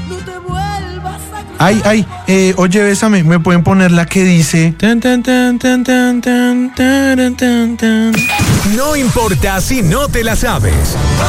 Ay, oye, bésame, ¿me pueden poner la que dice? No importa si no te la sabes.